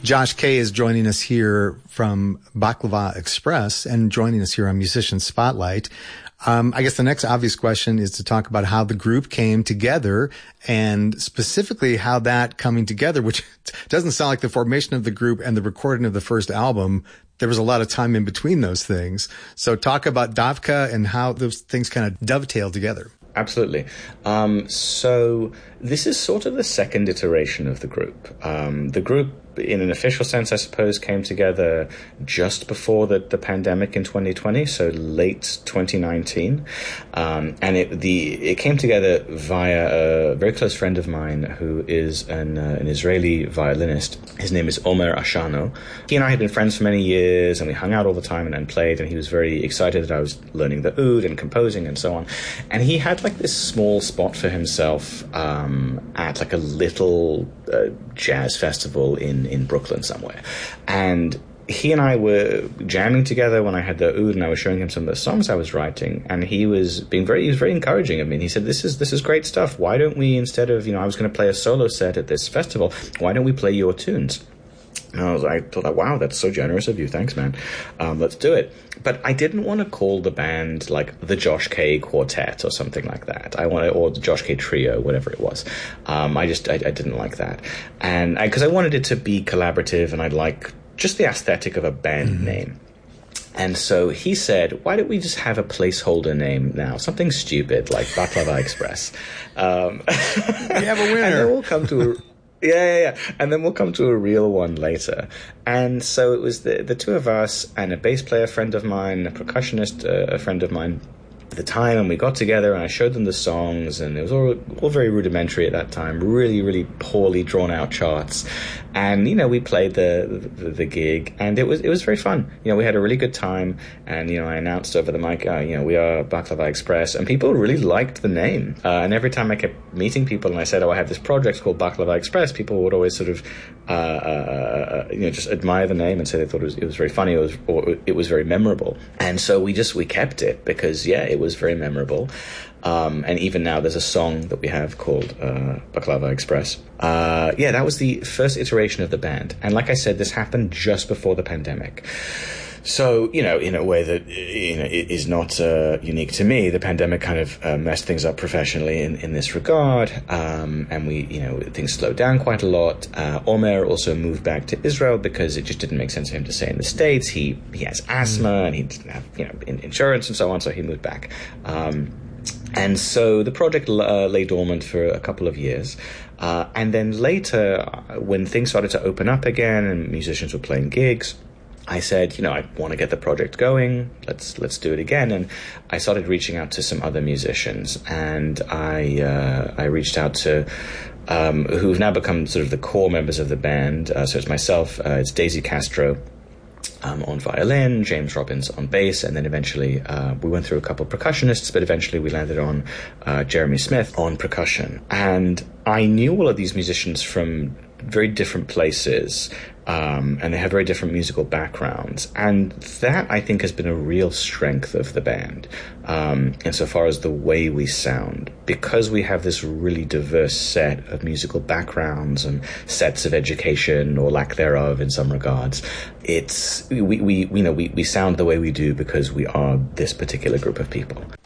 Josh K is joining us here from Baklava Express and joining us here on Musician Spotlight. I guess the next obvious question is to talk about how the group came together and specifically how that coming together, which doesn't sound like the formation of the group and the recording of the first album. There was a lot of time in between those things. So talk about Davka and how those things kind of dovetail together. Absolutely. So this is sort of the second iteration of the group. The group, in an official sense, I suppose, came together just before the pandemic in 2020, so late 2019. And it came together via a very close friend of mine who is an Israeli violinist. His name is Omer Ashano. He and I had been friends for many years, and we hung out all the time and played, and he was very excited that I was learning the oud and composing and so on. And he had like this small spot for himself at like a little jazz festival in Brooklyn somewhere. And he and I were jamming together when I had the oud, and I was showing him some of the songs I was writing, and he was very encouraging of me. And he said, this is great stuff. Why don't we, instead of, I was going to play a solo set at this festival, why don't we play your tunes? And I thought, wow, that's so generous of you. Thanks, man. Let's do it. But I didn't want to call the band like the Josh K Quartet or something like that. Or the Josh K Trio, whatever it was. I didn't like that. And because I wanted it to be collaborative, and I'd like just the aesthetic of a band name. And so he said, why don't we just have a placeholder name now? Something stupid like Baklava Express. We have a winner. And then we'll come to Yeah. And then we'll come to a real one later. And so it was the two of us and a bass player friend of mine, a percussionist, a friend of mine at the time, and we got together and I showed them the songs, and it was all very rudimentary at that time, really, really poorly drawn out charts. And, we played the gig, and it was very fun. We had a really good time, and, I announced over the mic, we are Baklava Express, and people really liked the name. And every time I kept meeting people and I said, I have this project called Baklava Express, people would always sort of, just admire the name and say they thought it was very funny, or it was very memorable. And so we kept it because, it was very memorable. And even now there's a song that we have called Baklava Express. That was the first iteration of the band. And like I said, this happened just before the pandemic. So, in a way that, is not unique to me, the pandemic kind of messed things up professionally in this regard. And we, things slowed down quite a lot. Omer also moved back to Israel because it just didn't make sense for him to stay in the States. He has asthma and he didn't have, insurance and so on. So he moved back. And so the project lay dormant for a couple of years. And then later, when things started to open up again and musicians were playing gigs, I said, I want to get the project going. Let's do it again. And I started reaching out to some other musicians, and I reached out to who've now become sort of the core members of the band. So it's myself, it's Daisy Castro on violin, James Robbins on bass, and then eventually we went through a couple of percussionists, but eventually we landed on Jeremy Smith on percussion. And I knew all of these musicians from very different places, and they have very different musical backgrounds. And that, I think, has been a real strength of the band, insofar as the way we sound. Because we have this really diverse set of musical backgrounds and sets of education, or lack thereof in some regards, we sound the way we do because we are this particular group of people.